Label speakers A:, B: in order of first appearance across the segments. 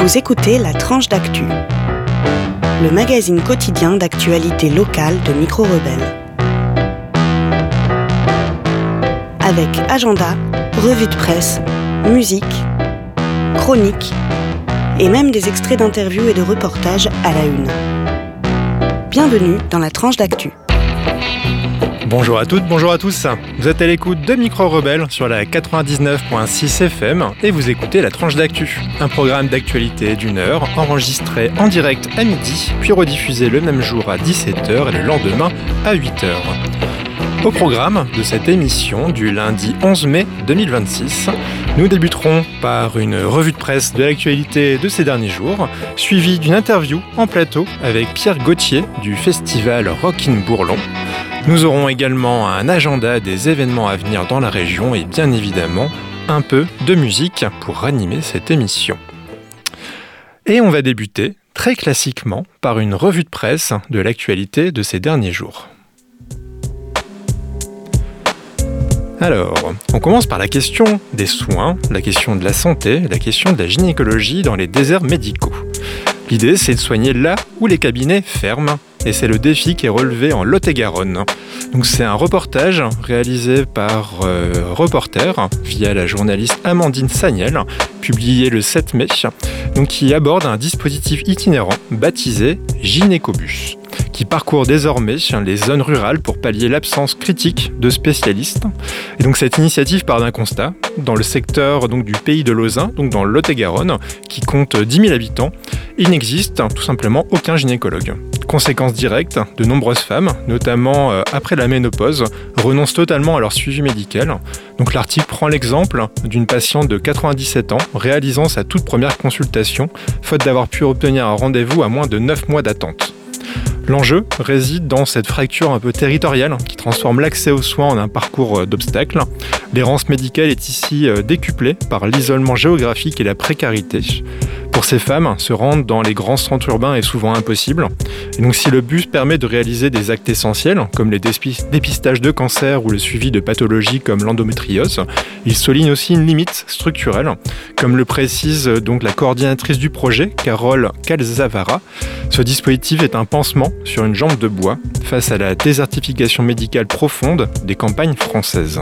A: Vous écoutez La Tranche d'Actu, le magazine quotidien d'actualité locale de Micro Rebelle. Avec agenda, revue de presse, musique, chroniques et même des extraits d'interviews et de reportages à la une. Bienvenue dans La Tranche d'Actu.
B: Bonjour à toutes, bonjour à tous. Vous êtes à l'écoute de Micro Rebelle sur la 99.6 FM et vous écoutez La Tranche d'Actu, un programme d'actualité d'une heure enregistré en direct à midi, puis rediffusé le même jour à 17h et le lendemain à 8h. Au programme de cette émission du lundi 11 mai 2026, nous débuterons par une revue de presse de l'actualité de ces derniers jours, suivie d'une interview en plateau avec Pierre Gauthier du festival Rockin' Bourlon. Nous aurons également un agenda des événements à venir dans la région et bien évidemment un peu de musique pour animer cette émission. Et on va débuter très classiquement par une revue de presse de l'actualité de ces derniers jours. Alors, on commence par la question des soins, la question de la santé, la question de la gynécologie dans les déserts médicaux. L'idée, c'est de soigner là où les cabinets ferment, et c'est le défi qui est relevé en Lot-et-Garonne. Donc c'est un reportage réalisé par Reporter via la journaliste Amandine Sagnel, publié le 7 mai, donc qui aborde un dispositif itinérant baptisé Gynécobus, qui parcourt désormais les zones rurales pour pallier l'absence critique de spécialistes. Et donc cette initiative part d'un constat. Dans le secteur donc, du pays de Lauzun, donc dans le Lot-et-Garonne, qui compte 10 000 habitants, il n'existe tout simplement aucun gynécologue. Conséquence directe, de nombreuses femmes, notamment après la ménopause, renoncent totalement à leur suivi médical. Donc l'article prend l'exemple d'une patiente de 97 ans réalisant sa toute première consultation, faute d'avoir pu obtenir un rendez-vous à moins de 9 mois d'attente. L'enjeu réside dans cette fracture un peu territoriale qui transforme l'accès aux soins en un parcours d'obstacles. L'errance médicale est ici décuplée par l'isolement géographique et la précarité. Pour ces femmes, se rendre dans les grands centres urbains est souvent impossible. Et donc si le bus permet de réaliser des actes essentiels, comme les dépistages de cancer ou le suivi de pathologies comme l'endométriose, il souligne aussi une limite structurelle, comme le précise donc la coordinatrice du projet, Carole Calzavara. Ce dispositif est un pansement sur une jambe de bois face à la désertification médicale profonde des campagnes françaises.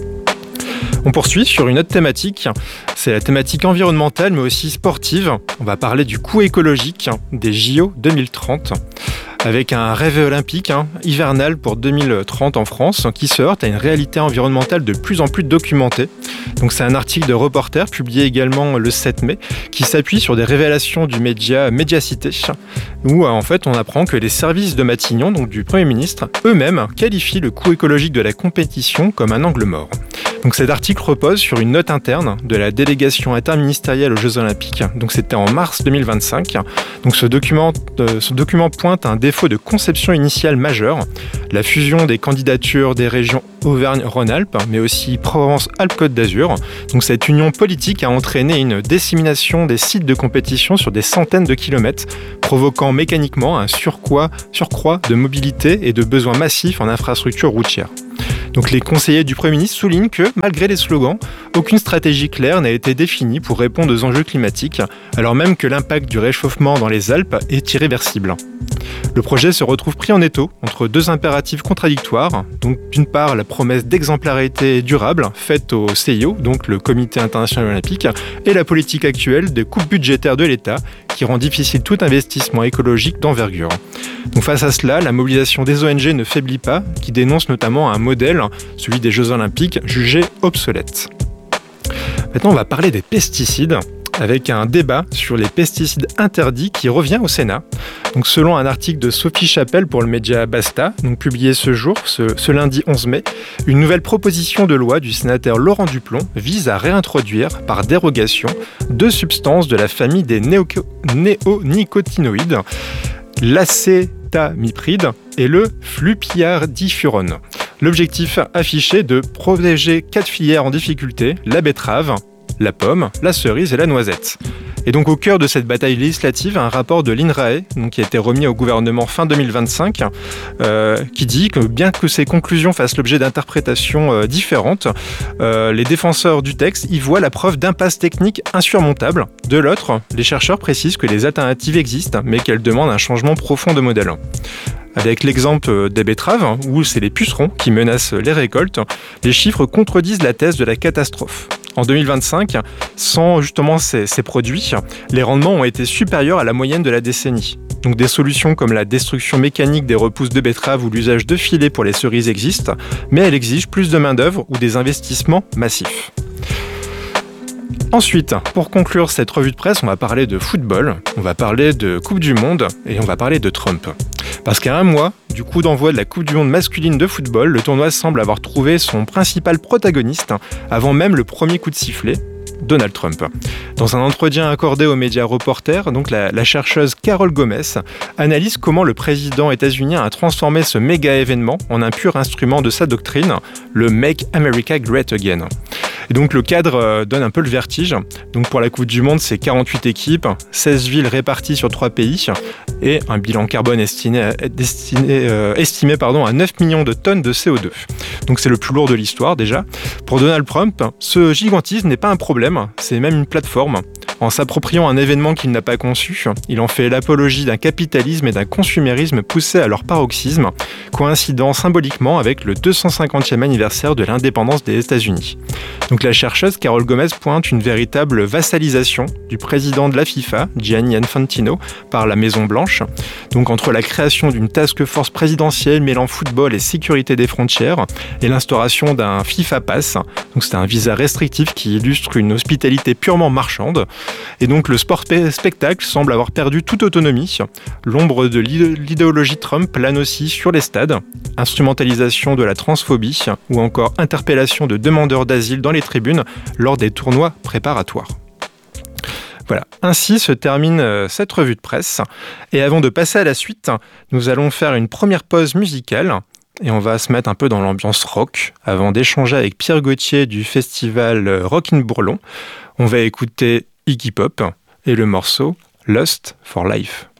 B: On poursuit sur une autre thématique, c'est la thématique environnementale mais aussi sportive. On va parler du coût écologique des JO 2030 avec un rêve olympique hivernal pour 2030 en France qui se heurte à une réalité environnementale de plus en plus documentée. Donc c'est un article de Reporter publié également le 7 mai qui s'appuie sur des révélations du média Médiacité où en fait on apprend que les services de Matignon, donc du Premier ministre, eux-mêmes qualifient le coût écologique de la compétition comme un angle mort. Donc cet article repose sur une note interne de la délégation interministérielle aux Jeux Olympiques. Donc c'était en mars 2025. Donc ce document pointe un défaut de conception initiale majeur, la fusion des candidatures des régions Auvergne-Rhône-Alpes, mais aussi Provence-Alpes-Côte d'Azur. Donc cette union politique a entraîné une dissémination des sites de compétition sur des centaines de kilomètres, provoquant mécaniquement un surcroît de mobilité et de besoins massifs en infrastructures routières. Donc les conseillers du Premier ministre soulignent que, malgré les slogans, aucune stratégie claire n'a été définie pour répondre aux enjeux climatiques, alors même que l'impact du réchauffement dans les Alpes est irréversible. Le projet se retrouve pris en étau entre deux impératifs contradictoires, donc d'une part la promesse d'exemplarité durable faite au CIO, donc le Comité international olympique, et la politique actuelle de coupe budgétaire de l'État qui rend difficile tout investissement écologique d'envergure. Donc face à cela, la mobilisation des ONG ne faiblit pas, qui dénoncent notamment un modèle, celui des Jeux Olympiques, jugé obsolète. Maintenant, on va parler des pesticides, avec un débat sur les pesticides interdits qui revient au Sénat. Donc, selon un article de Sophie Chapelle pour le média Basta, donc publié ce lundi 11 mai, une nouvelle proposition de loi du sénateur Laurent Duplon vise à réintroduire, par dérogation, deux substances de la famille des néonicotinoïdes, l'acétamipride et le flupiardifurone. L'objectif affiché est de protéger 4 filières en difficulté, la betterave, la pomme, la cerise et la noisette. Et donc au cœur de cette bataille législative, un rapport de l'INRAE, donc, qui a été remis au gouvernement fin 2025, qui dit que bien que ces conclusions fassent l'objet d'interprétations différentes, les défenseurs du texte y voient la preuve d'impasse technique insurmontable. De l'autre, les chercheurs précisent que les alternatives existent, mais qu'elles demandent un changement profond de modèle. Avec l'exemple des betteraves, où c'est les pucerons qui menacent les récoltes, les chiffres contredisent la thèse de la catastrophe. En 2025, sans justement ces produits, les rendements ont été supérieurs à la moyenne de la décennie. Donc des solutions comme la destruction mécanique des repousses de betteraves ou l'usage de filets pour les cerises existent, mais elles exigent plus de main-d'œuvre ou des investissements massifs. Ensuite, pour conclure cette revue de presse, on va parler de football, on va parler de Coupe du Monde et on va parler de Trump. Parce qu'à un mois du coup d'envoi de la Coupe du Monde masculine de football, le tournoi semble avoir trouvé son principal protagoniste avant même le premier coup de sifflet, Donald Trump. Dans un entretien accordé aux médias Reporters, donc la chercheuse Carol Gomez analyse comment le président états-unien a transformé ce méga événement en un pur instrument de sa doctrine, le Make America Great Again. Et donc le cadre donne un peu le vertige. Donc pour la Coupe du Monde, c'est 48 équipes, 16 villes réparties sur 3 pays et un bilan carbone estimé à 9 millions de tonnes de CO2. Donc c'est le plus lourd de l'histoire déjà. Pour Donald Trump, ce gigantisme n'est pas un problème, c'est même une plateforme. En s'appropriant un événement qu'il n'a pas conçu, il en fait l'apologie d'un capitalisme et d'un consumérisme poussés à leur paroxysme, coïncidant symboliquement avec le 250e anniversaire de l'indépendance des États-Unis. Donc la chercheuse Carol Gomez pointe une véritable vassalisation du président de la FIFA, Gianni Infantino, par la Maison-Blanche, donc entre la création d'une task force présidentielle mêlant football et sécurité des frontières et l'instauration d'un FIFA Pass, donc c'est un visa restrictif qui illustre une hospitalité purement marchande. Et donc le sport-spectacle semble avoir perdu toute autonomie. L'ombre de l'idéologie Trump plane aussi sur les stades. Instrumentalisation de la transphobie ou encore interpellation de demandeurs d'asile dans les tribunes lors des tournois préparatoires. Voilà, ainsi se termine cette revue de presse. Et avant de passer à la suite, nous allons faire une première pause musicale. Et on va se mettre un peu dans l'ambiance rock avant d'échanger avec Pierre Gauthier du festival Rockin' Bourlon. On va écouter Iggy Pop et le morceau Lust for Life.